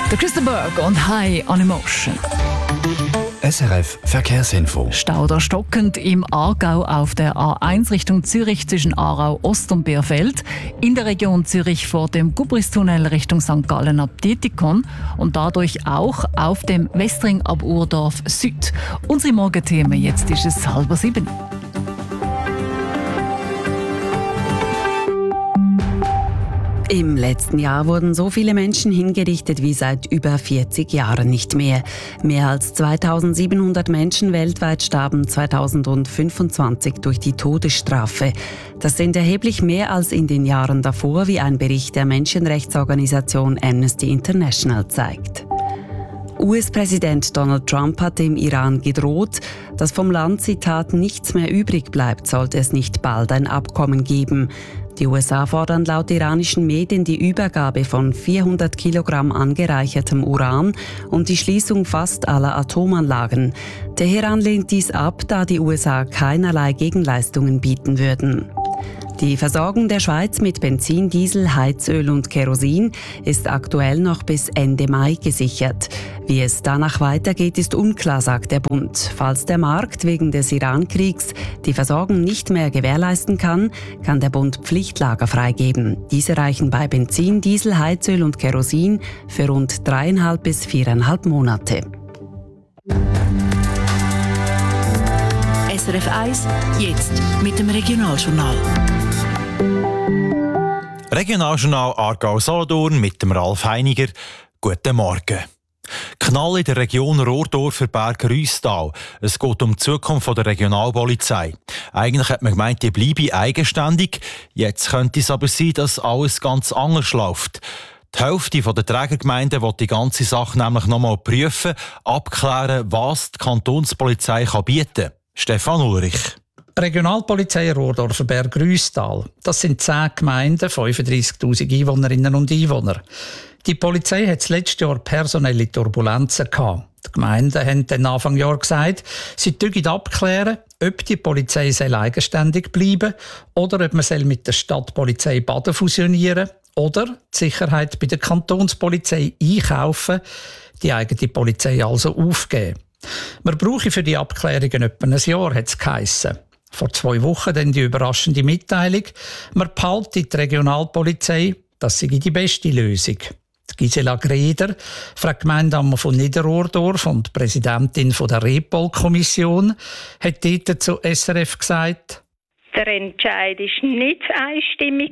Der Christa Berg und High on Emotion. SRF Verkehrsinfo. Stauder stockend im Aargau auf der A1 Richtung Zürich zwischen Aarau Ost und Bierfeld. In der Region Zürich vor dem Gubristunnel Richtung St. Gallen ab Dietikon und dadurch auch auf dem Westring ab Urdorf Süd. Unsere Morgenthemen, jetzt ist es 6:30. Im letzten Jahr wurden so viele Menschen hingerichtet wie seit über 40 Jahren nicht mehr. Mehr als 2700 Menschen weltweit starben 2025 durch die Todesstrafe. Das sind erheblich mehr als in den Jahren davor, wie ein Bericht der Menschenrechtsorganisation Amnesty International zeigt. US-Präsident Donald Trump hat dem Iran gedroht, dass vom Land, Zitat, nichts mehr übrig bleibt, sollte es nicht bald ein Abkommen geben. Die USA fordern laut iranischen Medien die Übergabe von 400 Kilogramm angereichertem Uran und die Schließung fast aller Atomanlagen. Teheran lehnt dies ab, da die USA keinerlei Gegenleistungen bieten würden. Die Versorgung der Schweiz mit Benzin, Diesel, Heizöl und Kerosin ist aktuell noch bis Ende Mai gesichert. Wie es danach weitergeht, ist unklar, sagt der Bund. Falls der Markt wegen des Iran-Kriegs die Versorgung nicht mehr gewährleisten kann, kann der Bund Pflichtlager freigeben. Diese reichen bei Benzin, Diesel, Heizöl und Kerosin für rund 3,5 bis 4,5 Monate. SRF 1, jetzt mit dem Regionaljournal. Regionaljournal Aargau-Solothurn mit dem Ralf Heiniger. Guten Morgen. Knall in der Region Rohrdorfer Berg-Rüstal. Es geht um die Zukunft der Regionalpolizei. Eigentlich hat man gemeint, die bleibe eigenständig. Jetzt könnte es aber sein, dass alles ganz anders läuft. Die Hälfte der Trägergemeinden will die ganze Sache nämlich nochmal prüfen, abklären, was die Kantonspolizei bieten kann. Stefan Ulrich. Regionalpolizei Rohrdorfer Berg-Rüstal. Das sind 10 Gemeinden, 35'000 Einwohnerinnen und Einwohner. Die Polizei hat letztes Jahr personelle Turbulenzen gehabt. Die Gemeinden haben dann Anfang Jahr gesagt, sie dürfen abklären, ob die Polizei eigenständig bleiben oder ob man mit der Stadtpolizei Baden fusionieren oder die Sicherheit bei der Kantonspolizei einkaufen, die eigene Polizei also aufgeben. Man brauche für die Abklärungen etwa ein Jahr, hat es geheissen. Vor 2 Wochen dann die überraschende Mitteilung, man behalte die Regionalpolizei, das sei die beste Lösung. Gisela Greder, Frau Gemeindeammer von Niederrohrdorf und Präsidentin der Repol-Kommission, hat dort zu SRF gesagt: Der Entscheid war nicht einstimmig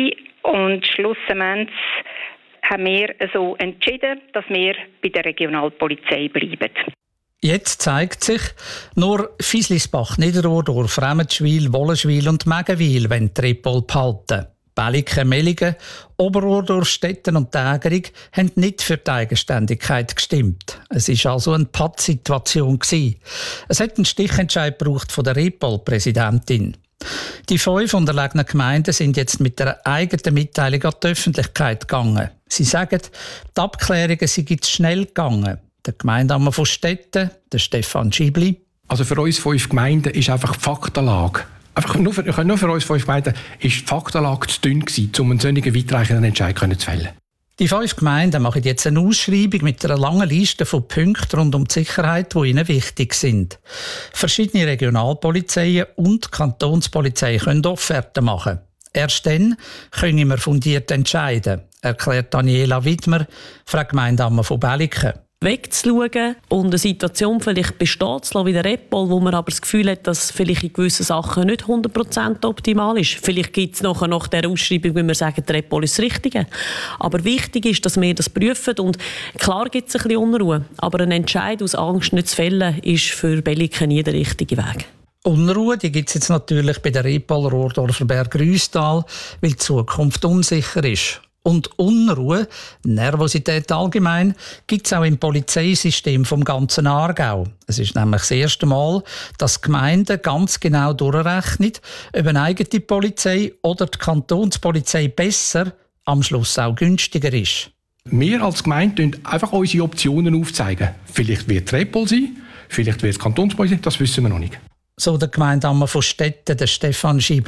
und schlussendlich haben wir so entschieden, dass wir bei der Regionalpolizei bleiben. Jetzt zeigt sich, nur Fieslisbach, Niederrohrdorf, Remetschwil, Wollenschwil und Megenwil wollen die Repol behalten. Belliken, Melligen, Oberrohrdorf, Stetten und Tägerung haben nicht für die Eigenständigkeit gestimmt. Es war also eine Pattsituation. Es hat einen Stichentscheid gebraucht von der Repol-Präsidentin. Die 5 unterlegenen Gemeinden sind jetzt mit einer eigenen Mitteilung an die Öffentlichkeit gegangen. Sie sagen, die Abklärungen sind schnell gegangen. Der Gemeindeammer von Stetten, der Stefan Schibli. Also für uns 5 Gemeinden ist einfach die Faktenlage. Nur für uns 5 Gemeinden ist die Faktenlage zu dünn gewesen, um einen solchen weitreichenden Entscheid zu fällen. Die 5 Gemeinden machen jetzt eine Ausschreibung mit einer langen Liste von Punkten rund um die Sicherheit, die ihnen wichtig sind. Verschiedene Regionalpolizeien und die Kantonspolizei können Offerten machen. Erst dann können wir fundiert entscheiden, erklärt Daniela Widmer, Frau Gemeindeammer von Belliken. Wegzuschauen und eine Situation vielleicht bestehen zu lassen wie der Repol, wo man aber das Gefühl hat, dass vielleicht in gewissen Sachen nicht 100% optimal ist. Vielleicht gibt es nachher nach der Ausschreibung, wenn wir sagen, der Repol ist das Richtige. Aber wichtig ist, dass wir das prüfen und klar gibt es ein bisschen Unruhe, aber ein Entscheid aus Angst nicht zu fällen, ist für Belliken nie der richtige Weg. Unruhe gibt es jetzt natürlich bei der Repol Rohrdorfer Berg-Rüstal, weil die Zukunft unsicher ist. Und Unruhe, Nervosität allgemein, gibt es auch im Polizeisystem vom ganzen Aargau. Es ist nämlich das erste Mal, dass die Gemeinden ganz genau durchrechnen, ob eine eigene Polizei oder die Kantonspolizei besser, am Schluss auch günstiger ist. Wir als Gemeinde einfach unsere Optionen aufzeigen. Vielleicht wird es Repol sein, vielleicht wird es Kantonspolizei, das wissen wir noch nicht. So der Gemeindeammer von Stetten, der Stefan Schibli.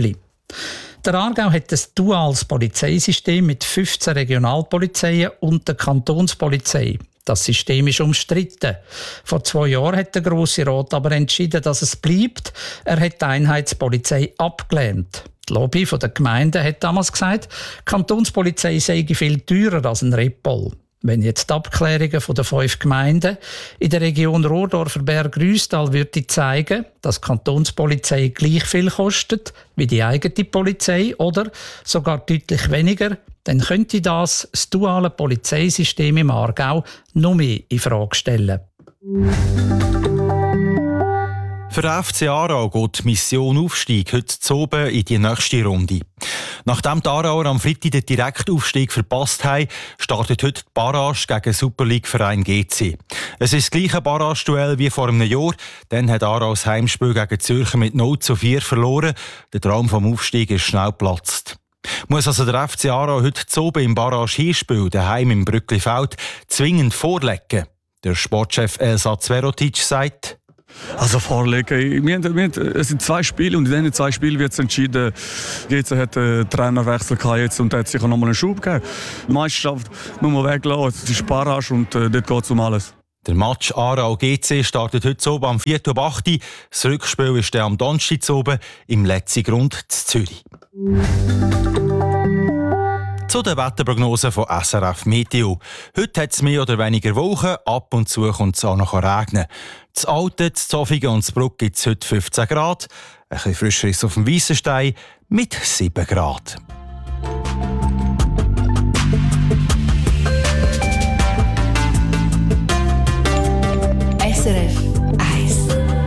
Der Aargau hat ein duales Polizeisystem mit 15 Regionalpolizeien und der Kantonspolizei. Das System ist umstritten. Vor 2 Jahren hat der Grosse Rat aber entschieden, dass es bleibt. Er hat die Einheitspolizei abgelehnt. Die Lobby der Gemeinden hat damals gesagt, die Kantonspolizei sei viel teurer als ein Repol. Wenn jetzt die Abklärungen der 5 Gemeinden in der Region Rohrdorfer-Berg-Rüstal würden zeigen, dass die Kantonspolizei gleich viel kostet wie die eigene Polizei oder sogar deutlich weniger, dann könnte das duale Polizeisystem im Aargau noch mehr in Frage stellen. Für den FC Aarau geht die Mission Aufstieg heute zu oben in die nächste Runde. Nachdem die Aarauer am Freitag den Direktaufstieg verpasst haben, startet heute die Barrage gegen Super League-Verein GC. Es ist das gleiche Barrage-Duell wie vor einem Jahr. Dann hat Aarau das Heimspiel gegen Zürcher mit 0:4 verloren. Der Traum vom Aufstieg ist schnell geplatzt. Muss also der FC Aarau heute zu oben im Barrage-Hinspiel daheim im Brücklifeld zwingend vorlegen? Der Sportchef Elsa Zverotic sagt: Also vorlegen. Es sind 2 Spiele und in diesen 2 Spielen wird es entschieden. GC hat einen Trainerwechsel gehabt und hat sicher nochmal einen Schub gegeben. Die Meisterschaft muss man weglassen. Es ist Barrage und dort geht es um alles. Der Match Aarau-GC startet heute oben am 4:08 Uhr. Das Rückspiel ist dann am Donnerstag oben im Letzigrund in Zürich. Zu den Wetterprognosen von SRF Meteo. Heute hat es mehr oder weniger Wolken, ab und zu kommt es auch noch regnen. Das Alten, das Zofingen und das Bruck gibt es heute 15 Grad. Ein bisschen frischer ist es auf dem Weissenstein mit 7 Grad. SRF 1.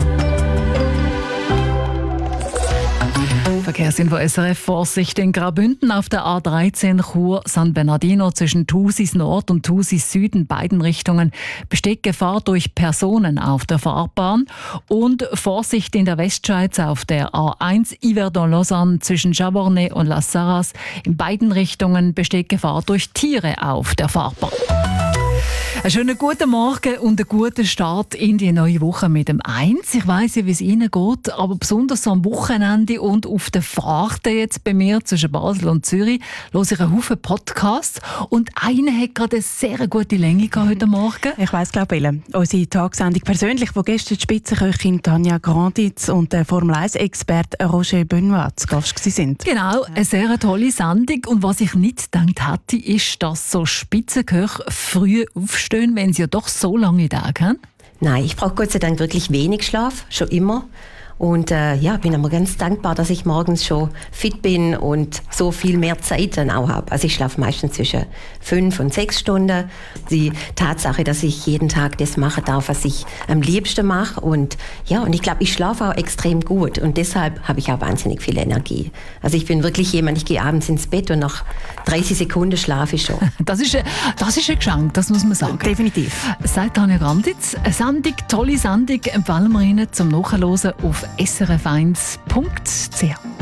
Verkehrsinfo SRF. Vorsicht in Graubünden auf der A13 Chur-San Bernardino zwischen Thusis Nord und Thusis Süd in beiden Richtungen besteht Gefahr durch Personen auf der Fahrbahn. Und Vorsicht in der Westschweiz auf der A1 Yverdon-Lausanne zwischen Chabornay und Las Sarras. In beiden Richtungen besteht Gefahr durch Tiere auf der Fahrbahn. Einen schönen guten Morgen und einen guten Start in die neue Woche mit dem 1. Ich weiss ja, wie es Ihnen geht, aber besonders so am Wochenende und auf der Fahrt jetzt bei mir zwischen Basel und Zürich höre ich einen Haufen Podcasts und einer hat gerade eine sehr gute Länge heute Morgen. Ich weiss, glaube ich, unsere Tagsendung persönlich, wo gestern die Spitzenköchin Tanja Granditz und der Formel-1-Experte Roger Benoit zu Gast sind. Genau, eine sehr tolle Sendung. Und was ich nicht gedacht hätte, ist, dass so Spitzenköche früh aufstehen, wenn sie ja doch so lange Tage haben? Nein, ich brauche Gott sei Dank wirklich wenig Schlaf, schon immer. Und bin aber ganz dankbar, dass ich morgens schon fit bin und so viel mehr Zeit dann auch habe. Also ich schlafe meistens zwischen 5 und 6 Stunden. Die Tatsache, dass ich jeden Tag das machen darf, was ich am liebsten mache. Und ich glaube, ich schlafe auch extrem gut. Und deshalb habe ich auch wahnsinnig viel Energie. Also ich bin wirklich jemand, ich gehe abends ins Bett und nach 30 Sekunden schlafe ich schon. Das ist ein Geschenk, das muss man sagen. Definitiv. Sagt Tanja Granditz. Eine Sendung, tolle Sendung, empfehlen wir Ihnen zum Nachhören auf srf1.ch.